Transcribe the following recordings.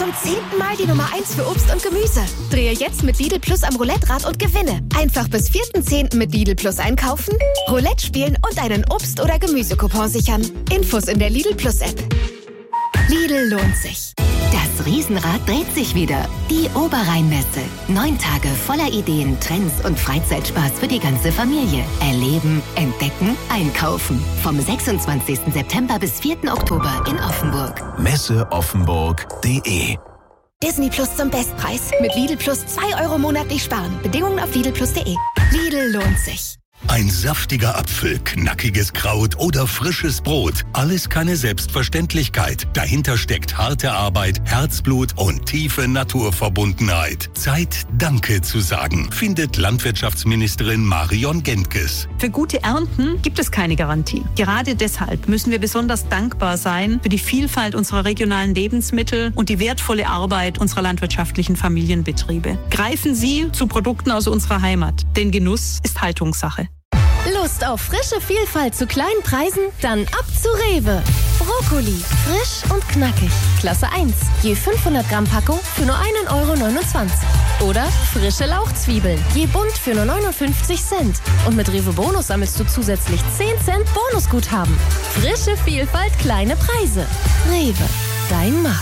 zum 10. Mal die Nummer 1 für Obst und Gemüse. Drehe jetzt mit Lidl Plus am Roulette-Rad und gewinne. Einfach bis 4.10. mit Lidl Plus einkaufen, Roulette spielen und einen Obst- oder Gemüsecoupon sichern. Infos in der Lidl Plus App. Lidl lohnt sich. Das Riesenrad dreht sich wieder. Die Oberrheinmesse. 9 Tage voller Ideen, Trends und Freizeitspaß für die ganze Familie. Erleben, entdecken, einkaufen. Vom 26. September bis 4. Oktober in Offenburg. Messeoffenburg.de Disney Plus zum Bestpreis. Mit Lidl Plus 2 € monatlich sparen. Bedingungen auf lidlplus.de. Lidl lohnt sich. Ein saftiger Apfel, knackiges Kraut oder frisches Brot. Alles keine Selbstverständlichkeit. Dahinter steckt harte Arbeit, Herzblut und tiefe Naturverbundenheit. Zeit, Danke zu sagen, findet Landwirtschaftsministerin Marion Gentges. Für gute Ernten gibt es keine Garantie. Gerade deshalb müssen wir besonders dankbar sein für die Vielfalt unserer regionalen Lebensmittel und die wertvolle Arbeit unserer landwirtschaftlichen Familienbetriebe. Greifen Sie zu Produkten aus unserer Heimat. Denn Genuss ist Haltungssache. Lust auf frische Vielfalt zu kleinen Preisen? Dann ab zu Rewe. Brokkoli, frisch und knackig. Klasse 1, je 500 Gramm Packung für nur 1,29 € Oder frische Lauchzwiebeln, je bunt für nur 59 Cent. Und mit Rewe Bonus sammelst du zusätzlich 10 Cent Bonusguthaben. Frische Vielfalt, kleine Preise. Rewe, dein Markt.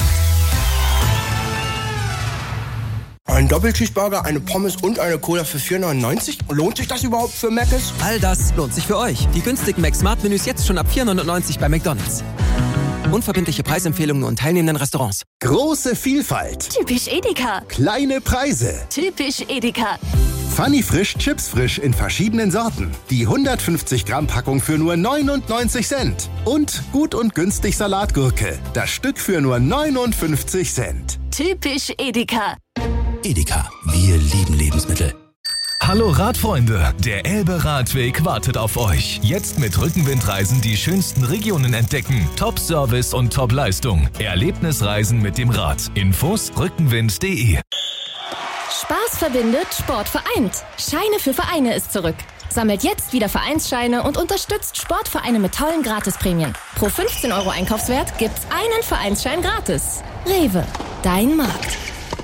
Ein Doppelcheeseburger, eine Pommes und eine Cola für 4,99 €? Lohnt sich das überhaupt für Mc's? All das lohnt sich für euch. Die günstigen Mac-Smart-Menüs jetzt schon ab 4,99 € bei McDonald's. Unverbindliche Preisempfehlungen und teilnehmenden Restaurants. Große Vielfalt. Typisch Edeka. Kleine Preise. Typisch Edeka. Funny Frisch, Chips Frisch in verschiedenen Sorten. Die 150 Gramm Packung für nur 99 Cent. Und gut und günstig Salatgurke. Das Stück für nur 59 Cent. Typisch Edeka. Edeka, wir lieben Lebensmittel. Hallo Radfreunde, der Elbe-Radweg wartet auf euch. Jetzt mit Rückenwindreisen die schönsten Regionen entdecken. Top-Service und Top-Leistung. Erlebnisreisen mit dem Rad. Infos rückenwind.de. Spaß verbindet, Sport vereint. Scheine für Vereine ist zurück. Sammelt jetzt wieder Vereinsscheine und unterstützt Sportvereine mit tollen Gratisprämien. Pro 15 € Einkaufswert gibt's einen Vereinsschein gratis. Rewe, dein Markt.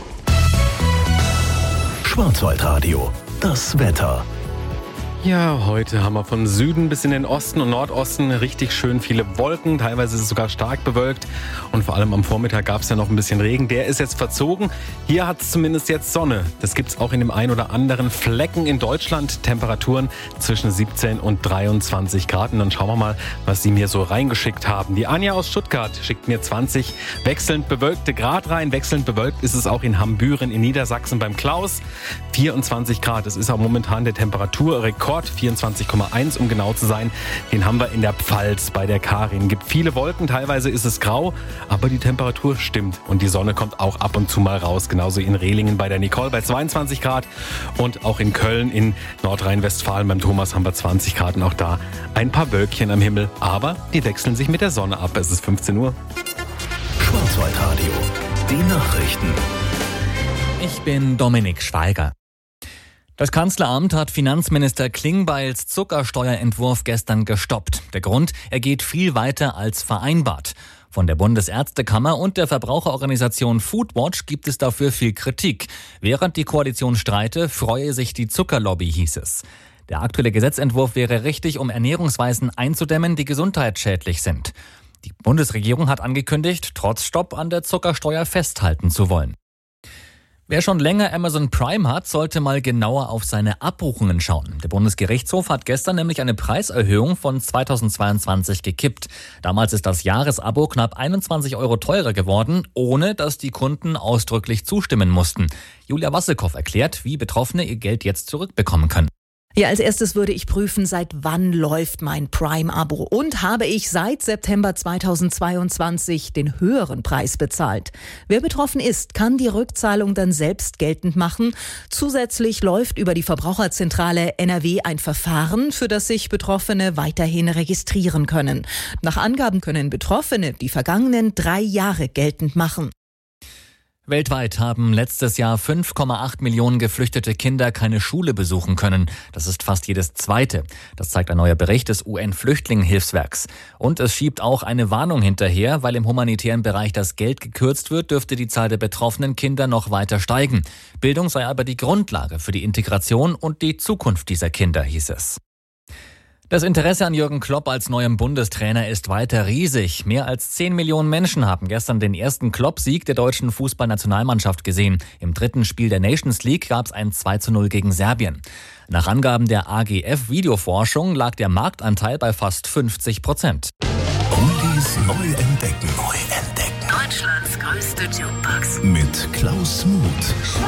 Schwarzwaldradio, das Wetter. Ja, heute haben wir von Süden bis in den Osten und Nordosten richtig schön viele Wolken. Teilweise ist es sogar stark bewölkt. Und vor allem am Vormittag gab es ja noch ein bisschen Regen. Der ist jetzt verzogen. Hier hat es zumindest jetzt Sonne. Das gibt es auch in dem ein oder anderen Flecken in Deutschland. Temperaturen zwischen 17 und 23 Grad. Und dann schauen wir mal, was Sie mir so reingeschickt haben. Die Anja aus Stuttgart schickt mir 20 wechselnd bewölkte Grad rein. Wechselnd bewölkt ist es auch in Hambüren in Niedersachsen beim Klaus. 24 Grad. Das ist auch momentan der Temperaturrekord. 24,1 um genau zu sein. Den haben wir in der Pfalz bei der Karin. Gibt viele Wolken, teilweise ist es grau, aber die Temperatur stimmt und die Sonne kommt auch ab und zu mal raus. Genauso in Rehlingen bei der Nicole bei 22 Grad und auch in Köln in Nordrhein-Westfalen beim Thomas haben wir 20 Grad und auch da ein paar Wölkchen am Himmel. Aber die wechseln sich mit der Sonne ab. Es ist 15 Uhr. Schwarzwaldradio, die Nachrichten. Ich bin Dominik Schweiger. Das Kanzleramt hat Finanzminister Klingbeils Zuckersteuerentwurf gestern gestoppt. Der Grund, er geht viel weiter als vereinbart. Von der Bundesärztekammer und der Verbraucherorganisation Foodwatch gibt es dafür viel Kritik. Während die Koalition streite, freue sich die Zuckerlobby, hieß es. Der aktuelle Gesetzentwurf wäre richtig, um Ernährungsweisen einzudämmen, die gesundheitsschädlich sind. Die Bundesregierung hat angekündigt, trotz Stopp an der Zuckersteuer festhalten zu wollen. Wer schon länger Amazon Prime hat, sollte mal genauer auf seine Abbuchungen schauen. Der Bundesgerichtshof hat gestern nämlich eine Preiserhöhung von 2022 gekippt. Damals ist das Jahresabo knapp 21 € teurer geworden, ohne dass die Kunden ausdrücklich zustimmen mussten. Julia Wasselkow erklärt, wie Betroffene ihr Geld jetzt zurückbekommen können. Ja, als erstes würde ich prüfen, seit wann läuft mein Prime-Abo und habe ich seit September 2022 den höheren Preis bezahlt. Wer betroffen ist, kann die Rückzahlung dann selbst geltend machen. Zusätzlich läuft über die Verbraucherzentrale NRW ein Verfahren, für das sich Betroffene weiterhin registrieren können. Nach Angaben können Betroffene die vergangenen 3 Jahre geltend machen. Weltweit haben letztes Jahr 5,8 Millionen geflüchtete Kinder keine Schule besuchen können. Das ist fast jedes zweite. Das zeigt ein neuer Bericht des UN-Flüchtlingenhilfswerks. Und es schiebt auch eine Warnung hinterher, weil im humanitären Bereich das Geld gekürzt wird, dürfte die Zahl der betroffenen Kinder noch weiter steigen. Bildung sei aber die Grundlage für die Integration und die Zukunft dieser Kinder, hieß es. Das Interesse an Jürgen Klopp als neuem Bundestrainer ist weiter riesig. Mehr als 10 Millionen Menschen haben gestern den ersten Klopp-Sieg der deutschen Fußballnationalmannschaft gesehen. Im dritten Spiel der Nations League gab es ein 2:0 gegen Serbien. Nach Angaben der AGF Videoforschung lag der Marktanteil bei fast 50%. Oldies neu entdecken. Deutschlands größte Jukebox. Mit Klaus Muth.